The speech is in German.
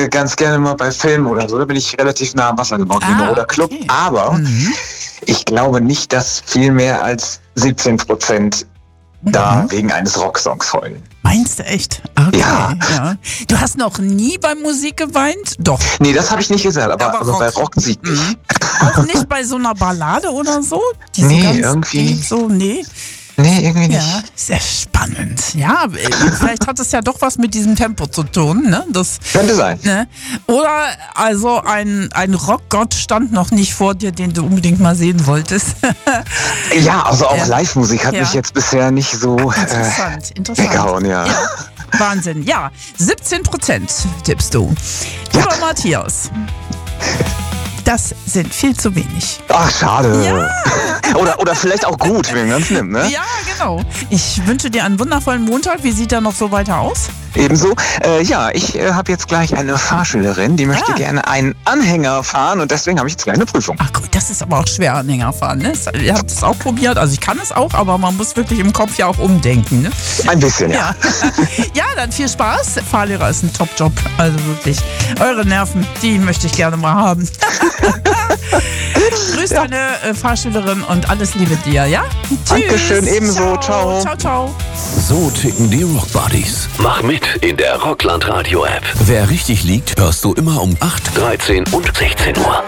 ganz gerne mal bei Filmen oder so, da bin ich relativ nah am Wasser gebaut, oder Club. Okay. Aber ich glaube nicht, dass viel mehr als 17% da wegen eines Rocksongs heulen. Meinst du echt? Okay, Ja. Du hast noch nie bei Musik geweint? Doch. Nee, das habe ich nicht gesagt, aber Aber bei Rock. Rockmusik nicht. Auch nicht bei so einer Ballade oder so? Die Nee, irgendwie. So, nee. Nee, irgendwie nicht. Ja, sehr spannend. Ja, vielleicht hat es ja doch was mit diesem Tempo zu tun, ne? Das, Könnte sein. ne? Oder also ein Rockgott stand noch nicht vor dir, den du unbedingt mal sehen wolltest. Ja, also auch Ja. Live-Musik hat Ja. mich jetzt bisher nicht so Interessant. weggehauen, ja. Wahnsinn. Ja, 17% tippst du. Ja. Lieber Matthias, das sind viel zu wenig. Ach, schade. Oder vielleicht auch gut, wenn man es nimmt, ne? Ja, genau. Ich wünsche dir einen wundervollen Montag. Wie sieht der noch so weiter aus? Ebenso. Ja, ich habe jetzt gleich eine Fahrschülerin, die möchte gerne einen Anhänger fahren und deswegen habe ich jetzt gleich eine Prüfung. Ach gut, das ist aber auch schwer, Anhänger fahren. Ne? Ihr habt es auch probiert, also ich kann es auch, aber man muss wirklich im Kopf ja auch umdenken. Ne? Ein bisschen, ja. Ja, dann viel Spaß. Fahrlehrer ist ein Top-Job, also wirklich. Eure Nerven, die möchte ich gerne mal haben. Grüß deine Fahrschülerin und alles Liebe dir, ja? Tschüss. Dankeschön, ebenso. Ciao. Ciao, ciao. So ticken die Rockbuddies. Mach mit in der Rockland Radio App. Wer richtig liegt, hörst du immer um 8, 13 und 16 Uhr.